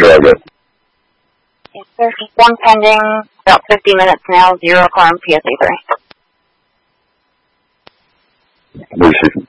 You're all good. Yes, sir. 1 pending, about 50 minutes now, 0 car on PSA 3. Lucy.